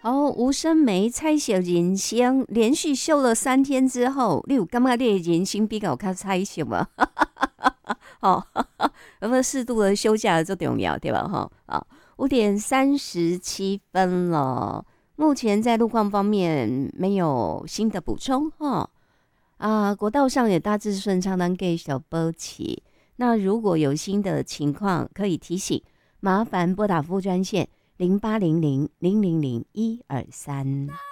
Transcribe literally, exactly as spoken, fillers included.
好，吴声梅猜笑人生，连续休了三天之后，你有感觉你的人生比较较彩笑吗？哦，有没有适度的休假最重要，对吧？哈，啊，五点三十七分了，目前在路况方面没有新的补充哈。啊，国道上也大致顺畅，能给小波起。那如果有新的情况，可以提醒，麻烦拨打服务专线零八零零零零零一二三。